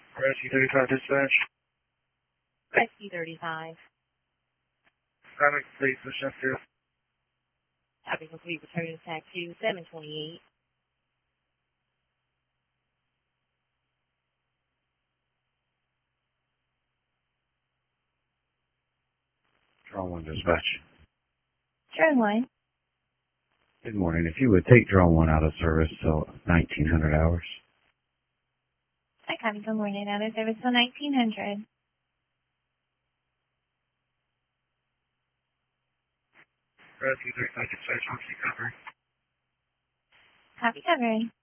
Rescue 35 dispatch. Rescue 35. Traffic complete, push up to. Traffic complete, returning to TAC 2, 728. Draw 1 dispatch. Turn 1. Good morning. If you would take Draw 1 out of service till 1900 hours. I copy. Good morning. Out of service till 1900. Rescue 35 dispatch, Oxy cover. Copy, covering.